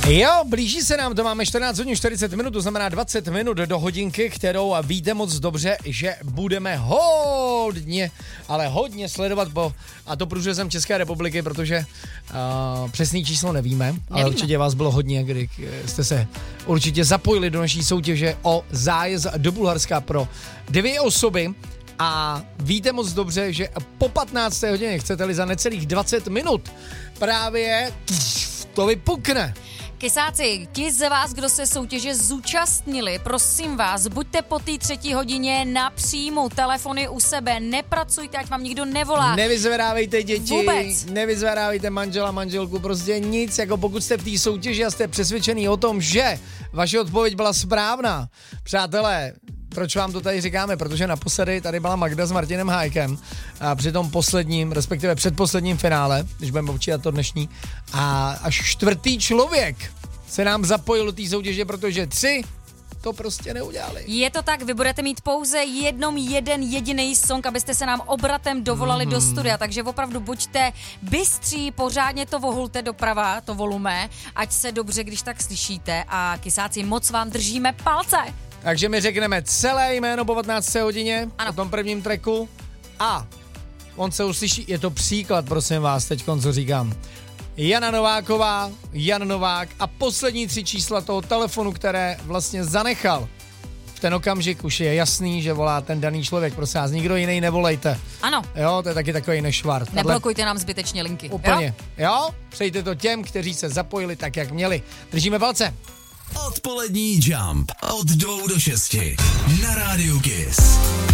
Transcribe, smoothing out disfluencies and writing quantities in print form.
Jo, blíží se nám, to máme 14 hodin 40 minut, to znamená 20 minut do hodinky, kterou víte moc dobře, že budeme hodně, ale hodně sledovat a to průřezem České republiky, protože přesný číslo nevíme, ale určitě vás bylo hodně, kdy jste se určitě zapojili do naší soutěže o zájezd do Bulharska pro 2 osoby. A víte moc dobře, že po 15. hodině, chcete-li za necelých 20 minut, právě to vypukne. Kysáci, ti z vás, kdo se soutěže zúčastnili, prosím vás, buďte po té 3. hodině na příjmu, telefony u sebe, nepracujte, ať vám nikdo nevolá. Nevyzvedávejte děti, vůbec. Nevyzvedávejte manžela, manželku, prostě nic, jako pokud jste v té soutěži a jste přesvědčený o tom, že vaše odpověď byla správná. Přátelé, proč vám to tady říkáme? Protože naposledy tady byla Magda s Martinem Hájkem a při tom posledním, respektive předposledním finále, když budeme počítat to dnešní, a až 4. člověk se nám zapojil do té soutěže, protože 3 to prostě neudělali. Je to tak, vy budete mít pouze jeden jediný song, abyste se nám obratem dovolali do studia, takže opravdu buďte bystří, pořádně to vohulte doprava, to volume, ať se dobře, když tak slyšíte, a kysáci, moc vám držíme palce. Takže my řekneme celé jméno po 15. hodině, ano, po tom prvním tracku, a on se uslyší, je to příklad, prosím vás, teď co říkám. Jana Nováková, Jan Novák a poslední 3 čísla toho telefonu, které vlastně zanechal. V ten okamžik už je jasný, že volá ten daný člověk, prosím vás, nikdo jiný nevolejte. Ano. Jo, to je taky takový nešvar. Neblokujte nám zbytečně linky. Úplně, jo? Přejte to těm, kteří se zapojili tak, jak měli. Držíme palce. Odpolední Jump od 2 do 6 na Rádiu Kiss.